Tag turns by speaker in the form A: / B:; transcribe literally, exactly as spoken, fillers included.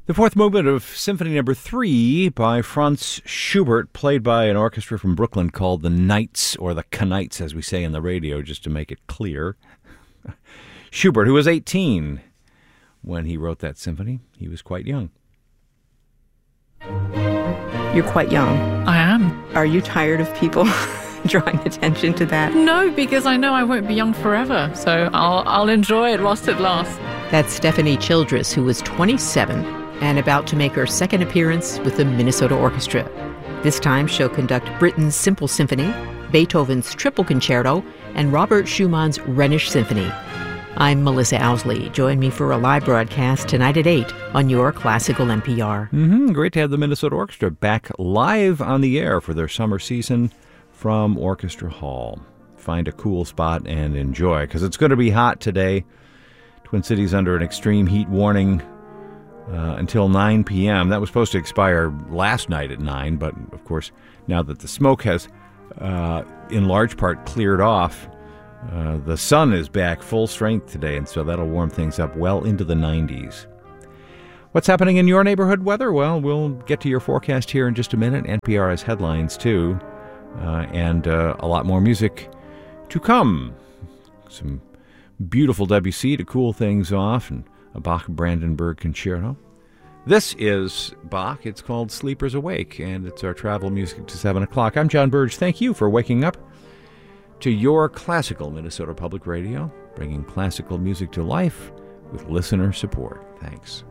A: The fourth movement of Symphony Number Three by Franz Schubert, played by an orchestra from Brooklyn called the Knights, or the Knights, as we say in the radio, just to make it clear. Schubert, who was eighteen when he wrote that symphony, he was quite young.
B: You're quite young.
C: I am.
B: Are you tired of people drawing attention to that?
C: No, because I know I won't be young forever, so I'll I'll enjoy it whilst it lasts.
B: That's Stephanie Childress, who was twenty-seven and about to make her second appearance with the Minnesota Orchestra. This time she'll conduct Britten's Simple Symphony, Beethoven's Triple Concerto, and Robert Schumann's Rhenish Symphony. I'm Melissa Owsley. Join me for a live broadcast tonight at eight on your Classical N P R.
A: Mm-hmm. Great to have the Minnesota Orchestra back live on the air for their summer season from Orchestra Hall. Find a cool spot and enjoy, because it's going to be hot today. Twin Cities under an extreme heat warning uh, until nine p.m. That was supposed to expire last night at nine, but of course, now that the smoke has uh, in large part cleared off, uh, the sun is back full strength today, and so that'll warm things up well into the nineties. What's happening in your neighborhood weather? Well, we'll get to your forecast here in just a minute. N P R has headlines, too, uh, and uh, a lot more music to come. Some beautiful Debussy to cool things off, and a Bach-Brandenburg concerto. This is Bach. It's called Sleepers Awake, and it's our travel music to seven o'clock. I'm John Burge. Thank you for waking up to your classical Minnesota Public Radio, bringing classical music to life with listener support. Thanks.